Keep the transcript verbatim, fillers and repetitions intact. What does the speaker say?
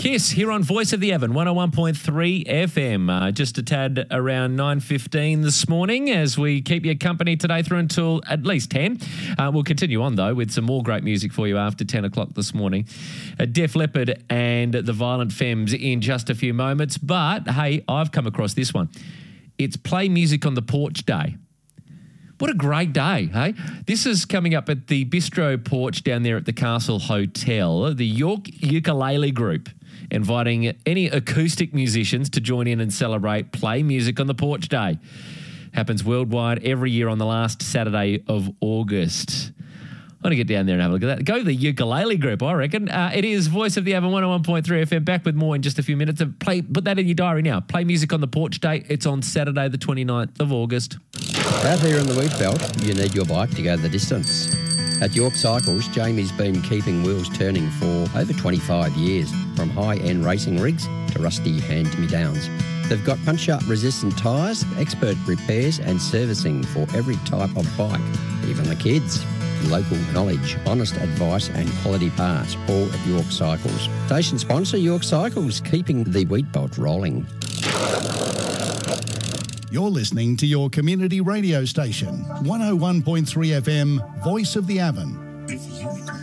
Kiss here on Voice of the Avon, one oh one point three F M. Uh, just a tad around nine fifteen this morning as we keep you company today through until at least ten. Uh, we'll continue on, though, with some more great music for you after ten o'clock this morning. Uh, Def Leppard and the Violent Femmes in just a few moments. But, hey, I've come across this one. It's Play Music on the Porch Day. What a great day, hey? This is coming up at the Bistro Porch down there at the Castle Hotel. The York Ukulele Group inviting any acoustic musicians to join in and celebrate Play Music on the Porch Day. Happens worldwide every year on the last Saturday of August. I'm going to get down there and have a look at that. Go to the Ukulele Group, I reckon. Uh, it is Voice of the Avon, one oh one point three F M. Back with more in just a few minutes. Play, put that in your diary now. Play Music on the Porch Day. It's on Saturday the twenty-ninth of August. Out there in the wheat belt, you need your bike to go the distance. At York Cycles, Jamie's been keeping wheels turning for over twenty-five years, from high-end racing rigs to rusty hand-me-downs. They've got punch-up resistant tyres, expert repairs and servicing for every type of bike, even the kids. Local knowledge, honest advice and quality parts, all at York Cycles. Station sponsor York Cycles, keeping the wheat belt rolling. You're listening to your community radio station, one oh one point three F M, Voice of the Avon.